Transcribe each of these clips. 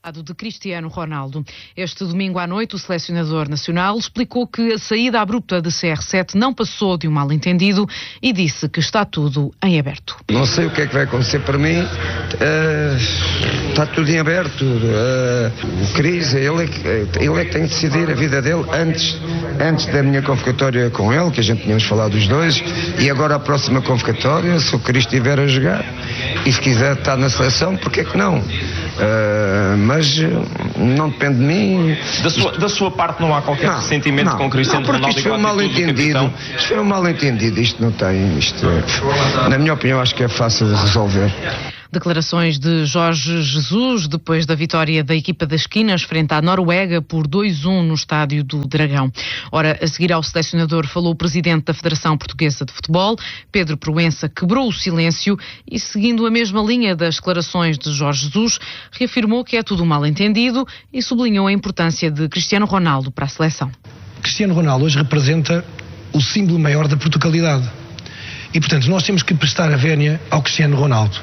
De Cristiano Ronaldo. Este domingo à noite, o selecionador nacional explicou que a saída abrupta de CR7 não passou de um mal-entendido e disse que está tudo em aberto. Não sei o que é que vai acontecer para mim, está tudo em aberto. O Cris, ele é que tem que decidir a vida dele antes da minha convocatória com ele, que a gente tínhamos falado os dois, e agora a próxima convocatória, se o Cris estiver a jogar e se quiser estar na seleção, porque é que não? Mas não depende de mim. Da sua parte não há qualquer ressentimento com Cristiano Ronaldo? Isto foi um mal-entendido. Isto foi um mal-entendido. Isto não tem. Na minha opinião, acho que é fácil de resolver. Declarações de Jorge Jesus depois da vitória da equipa das Esquinas frente à Noruega por 2-1 no estádio do Dragão. Ora, a seguir ao selecionador falou o presidente da Federação Portuguesa de Futebol, Pedro Proença, quebrou o silêncio e, seguindo a mesma linha das declarações de Jorge Jesus, reafirmou que é tudo mal entendido e sublinhou a importância de Cristiano Ronaldo para a seleção. Cristiano Ronaldo hoje representa o símbolo maior da Portugalidade e, portanto, nós temos que prestar a vénia ao Cristiano Ronaldo.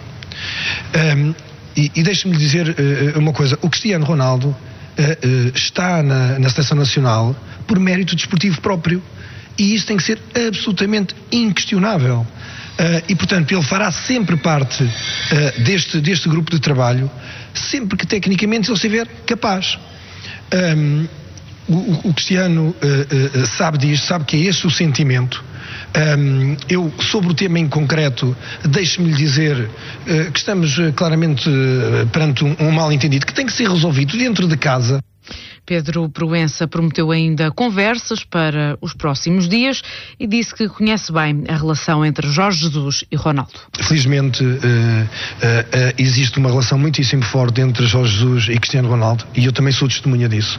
E deixe-me dizer uma coisa, o Cristiano Ronaldo está na seleção nacional por mérito desportivo próprio e isso tem que ser absolutamente inquestionável e portanto ele fará sempre parte deste grupo de trabalho sempre que tecnicamente ele estiver capaz. O Cristiano sabe disto, sabe que é esse o sentimento. Eu, sobre o tema em concreto, deixe-me lhe dizer que estamos claramente perante um mal-entendido que tem que ser resolvido dentro de casa. Pedro Proença prometeu ainda conversas para os próximos dias e disse que conhece bem a relação entre Jorge Jesus e Ronaldo. Felizmente existe uma relação muitíssimo forte entre Jorge Jesus e Cristiano Ronaldo e eu também sou testemunha disso.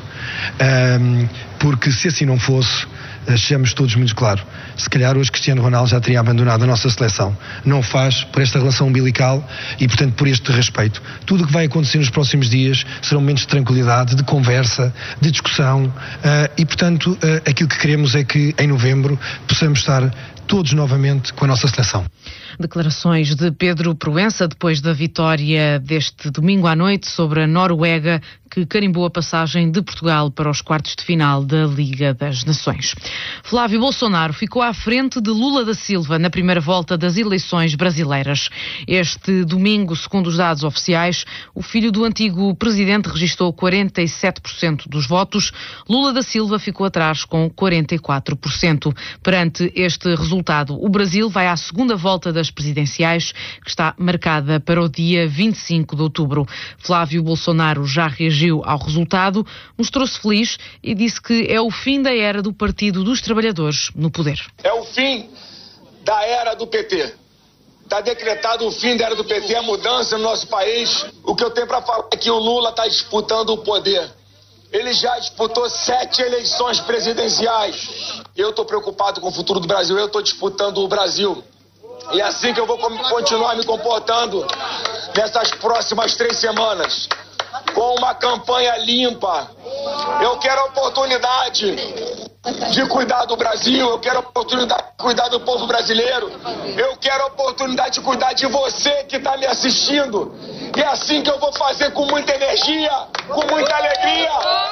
Porque se assim não fosse, achamos todos muito claro, se calhar hoje Cristiano Ronaldo já teria abandonado a nossa seleção. Não o faz por esta relação umbilical e, portanto, por este respeito. Tudo o que vai acontecer nos próximos dias serão momentos de tranquilidade, de conversa, de discussão e, portanto, aquilo que queremos é que em novembro possamos estar todos novamente com a nossa seleção. Declarações de Pedro Proença depois da vitória deste domingo à noite sobre a Noruega, que carimbou a passagem de Portugal para os quartos de final da Liga das Nações. Flávio Bolsonaro ficou à frente de Lula da Silva na primeira volta das eleições brasileiras. Este domingo, segundo os dados oficiais, o filho do antigo presidente registrou 47% dos votos. Lula da Silva ficou atrás com 44%. Perante este resultado, o Brasil vai à segunda volta das presidenciais, que está marcada para o dia 25 de outubro. Flávio Bolsonaro já reagiu ao resultado, mostrou-se feliz e disse que é o fim da era do Partido dos Trabalhadores no poder. É o fim da era do PT. Está decretado o fim da era do PT, a mudança no nosso país. O que eu tenho para falar é que o Lula está disputando o poder. Ele já disputou 7 eleições presidenciais. Eu estou preocupado com o futuro do Brasil, eu estou disputando o Brasil. E é assim que eu vou continuar me comportando nessas próximas 3 semanas. Com uma campanha limpa. Eu quero a oportunidade de cuidar do Brasil, eu quero a oportunidade de cuidar do povo brasileiro, eu quero a oportunidade de cuidar de você que está me assistindo. E é assim que eu vou fazer com muita energia, com muita alegria.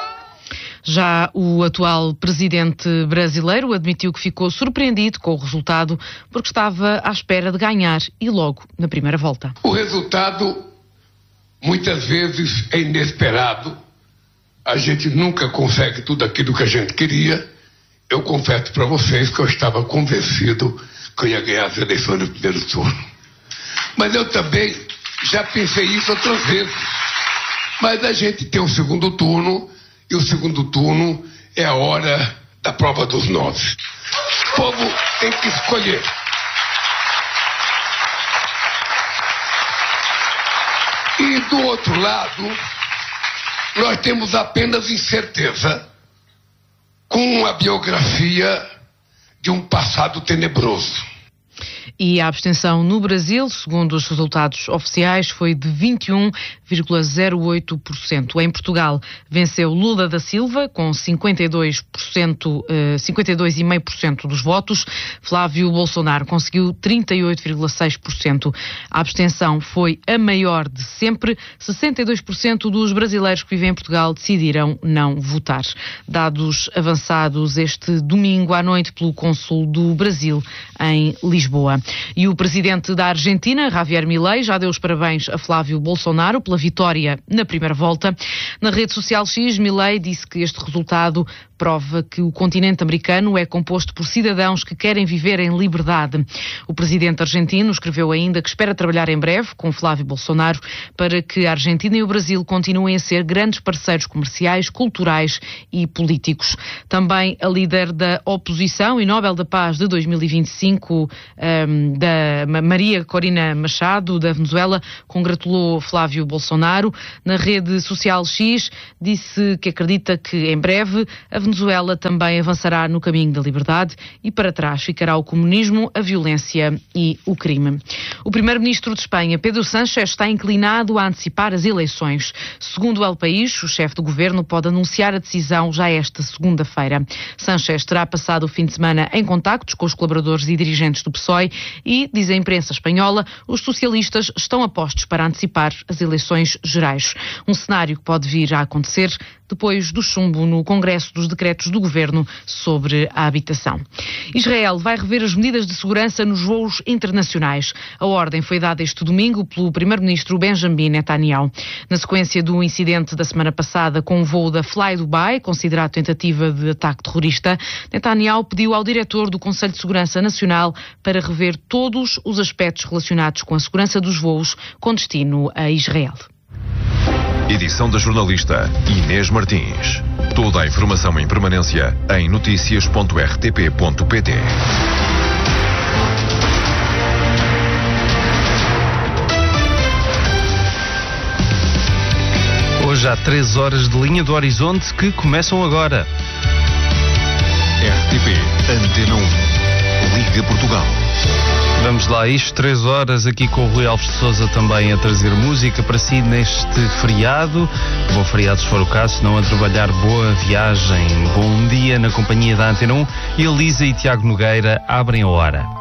Já o atual presidente brasileiro admitiu que ficou surpreendido com o resultado porque estava à espera de ganhar e logo na primeira volta. O resultado muitas vezes é inesperado, a gente nunca consegue tudo aquilo que a gente queria. Eu confesso para vocês que eu estava convencido que eu ia ganhar as eleições no primeiro turno. Mas eu também já pensei isso outras vezes. Mas a gente tem o segundo turno e o segundo turno é a hora da prova dos 9. O povo tem que escolher. E do outro lado, nós temos apenas incerteza com a biografia de um passado tenebroso. E a abstenção no Brasil, segundo os resultados oficiais, foi de 21,08%. Em Portugal, venceu Lula da Silva, com 52,5% dos votos. Flávio Bolsonaro conseguiu 38,6%. A abstenção foi a maior de sempre. 62% dos brasileiros que vivem em Portugal decidiram não votar. Dados avançados este domingo à noite pelo cônsul do Brasil em Lisboa. E o presidente da Argentina, Javier Milei, já deu os parabéns a Flávio Bolsonaro pela vitória na primeira volta. Na rede social X, Milei disse que este resultado prova que o continente americano é composto por cidadãos que querem viver em liberdade. O presidente argentino escreveu ainda que espera trabalhar em breve com Flávio Bolsonaro para que a Argentina e o Brasil continuem a ser grandes parceiros comerciais, culturais e políticos. Também a líder da oposição e Nobel da Paz de 2025, da Maria Corina Machado, da Venezuela, congratulou Flávio Bolsonaro. Na rede social X, disse que acredita que em breve a Venezuela também avançará no caminho da liberdade e para trás ficará o comunismo, a violência e o crime. O primeiro-ministro de Espanha, Pedro Sánchez, está inclinado a antecipar as eleições. Segundo El País, o chefe do governo pode anunciar a decisão já esta segunda-feira. Sánchez terá passado o fim de semana em contactos com os colaboradores e dirigentes do PSOE e, diz a imprensa espanhola, os socialistas estão apostos para antecipar as eleições gerais. Um cenário que pode vir a acontecer depois do chumbo no Congresso dos Decretos do Governo sobre a habitação. Israel vai rever as medidas de segurança nos voos internacionais. A ordem foi dada este domingo pelo primeiro-ministro Benjamin Netanyahu. Na sequência do incidente da semana passada com o voo da Fly Dubai, considerado tentativa de ataque terrorista, Netanyahu pediu ao diretor do Conselho de Segurança Nacional para rever todos os aspectos relacionados com a segurança dos voos com destino a Israel. Edição da jornalista Inês Martins. Toda a informação em permanência em noticias.rtp.pt. Hoje há 3 horas de linha do horizonte que começam agora. RTP Antena 1. Liga Portugal. Vamos lá, isto 3 horas aqui com o Rui Alves de Sousa também a trazer música para si neste feriado. Bom feriado se for o caso, se não a trabalhar, boa viagem, bom dia na companhia da Antena 1. E Elisa e Tiago Nogueira abrem a hora.